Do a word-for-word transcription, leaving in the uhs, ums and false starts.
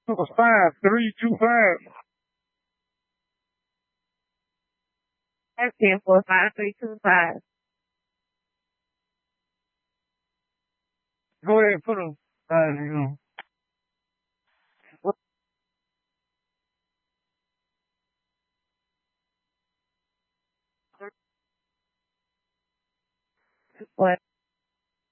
It was five, three, two, five. That's ten, four, five, three, two, five. Go ahead and put them. Uh, you know. What?